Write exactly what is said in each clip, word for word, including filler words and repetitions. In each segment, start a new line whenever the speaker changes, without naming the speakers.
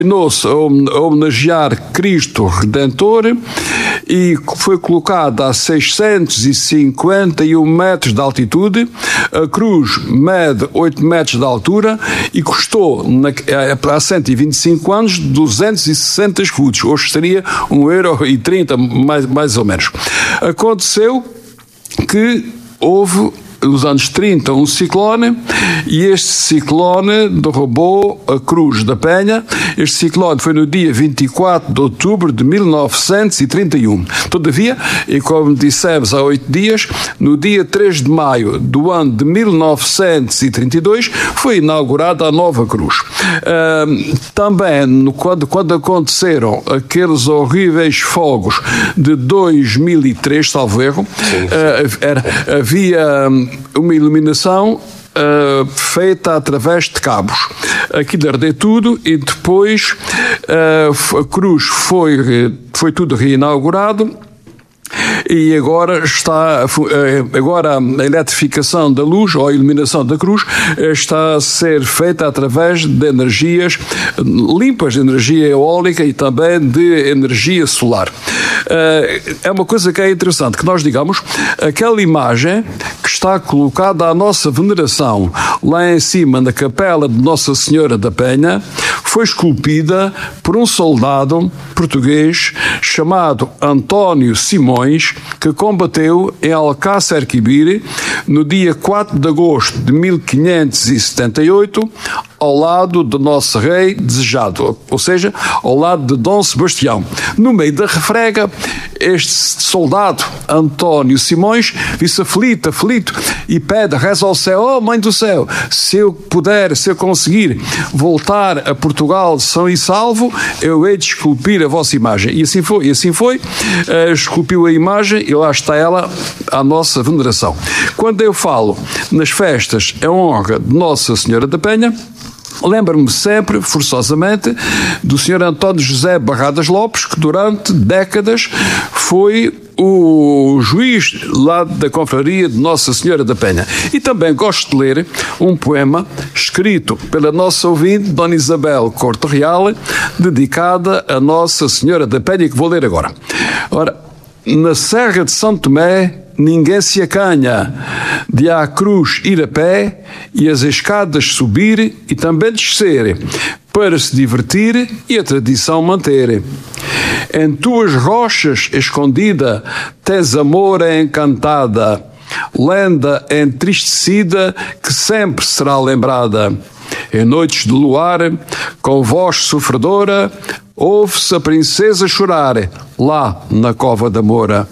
Tornou-se a homenagear Cristo Redentor e foi colocada a seiscentos e cinquenta e um metros de altitude. A cruz mede oito metros de altura e custou, há cento e vinte e cinco anos, duzentos e sessenta escudos. Hoje seria um euro e trinta, mais, mais ou menos. Aconteceu que houve, nos anos trinta, um ciclone, e este ciclone derrubou a Cruz da Penha. Este ciclone foi no dia vinte e quatro de outubro de mil novecentos e trinta e um. Todavia, e como dissemos há oito dias, no dia três de maio do ano de mil novecentos e trinta e dois, foi inaugurada a nova cruz. Uh, também, no, quando, quando aconteceram aqueles horríveis fogos de dois mil e três, salvo erro, uh, era, havia uma iluminação uh, feita através de cabos. Aquilo ardeu tudo e depois uh, a cruz foi, foi tudo reinaugurado. E agora está, agora a eletrificação da luz, ou a iluminação da cruz, está a ser feita através de energias limpas, de energia eólica e também de energia solar. É uma coisa que é interessante, que nós digamos, aquela imagem que está colocada à nossa veneração lá em cima na capela de Nossa Senhora da Penha, foi esculpida por um soldado português chamado António Simões, que combateu em Alcácer Quibir no dia quatro de agosto de mil quinhentos e setenta e oito, ao lado do nosso rei desejado, ou seja, ao lado de Dom Sebastião. No meio da refrega, este soldado, António Simões, disse aflito, aflito, e pede, reza ao céu: oh Mãe do céu, se eu puder, se eu conseguir voltar a Portugal são e salvo, eu hei de esculpir a vossa imagem. E assim foi, e assim foi, uh, esculpiu a imagem e lá está ela, à nossa veneração. Quando eu falo nas festas em honra de Nossa Senhora da Penha, lembro-me sempre, forçosamente, do senhor António José Barradas Lopes, que durante décadas foi o juiz lá da confraria de Nossa Senhora da Penha. E também gosto de ler um poema escrito pela nossa ouvinte, Dona Isabel Corte Real, dedicada a Nossa Senhora da Penha, que vou ler agora. Ora, na Serra de São Tomé ninguém se acanha de à cruz ir a pé e as escadas subir e também descer, para se divertir e a tradição manter. Em tuas rochas escondida tens amor encantada, lenda entristecida que sempre será lembrada. Em noites de luar, com voz sofredora, ouve-se a princesa chorar, lá na cova da Moura.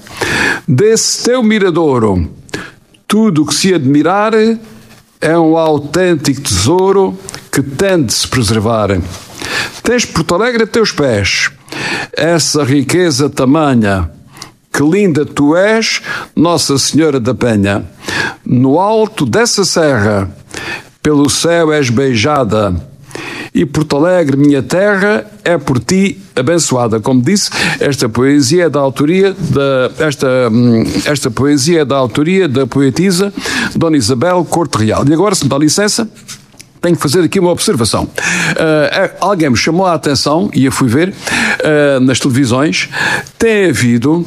Desse teu miradouro, tudo o que se admirar é um autêntico tesouro que tem de se preservar. Tens Porto Alegre a teus pés, essa riqueza tamanha, que linda tu és, Nossa Senhora da Penha. No alto dessa serra, pelo céu és beijada, e Porto Alegre, minha terra, é por ti abençoada. Como disse, esta poesia é da autoria da, esta, esta poesia é da autoria da poetisa Dona Isabel Corte Real. E agora, se me dá licença, tenho que fazer aqui uma observação. Uh, alguém me chamou a atenção, e eu fui ver, uh, nas televisões, tem havido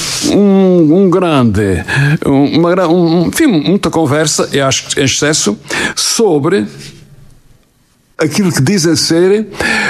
um, um grande, uma, um, enfim, muita conversa, eu acho em excesso, sobre aquilo que dizem ser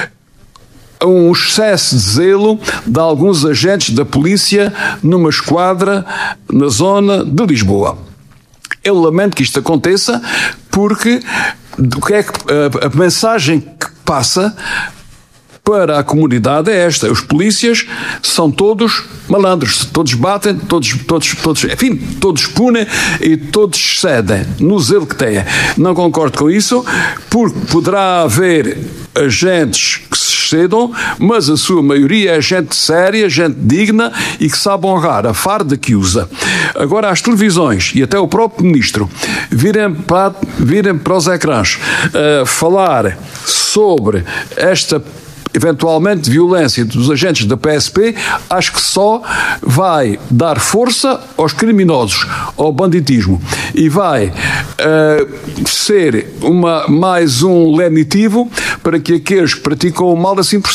um excesso de zelo de alguns agentes da polícia numa esquadra na zona de Lisboa. Eu lamento que isto aconteça, porque o que é que a, a mensagem que passa para a comunidade é esta: os polícias são todos malandros, todos batem, todos, todos, todos, enfim, todos punem e todos cedem no zelo que têm. Não concordo com isso, porque poderá haver agentes que se excedam, mas a sua maioria é gente séria, gente digna e que sabe honrar a farda que usa. Agora, as televisões e até o próprio ministro virem para, virem para os ecrãs uh, falar sobre esta eventualmente, violência dos agentes da P S P, acho que só vai dar força aos criminosos, ao banditismo, e vai uh, ser uma, mais um lenitivo para que aqueles que praticam o mal assim por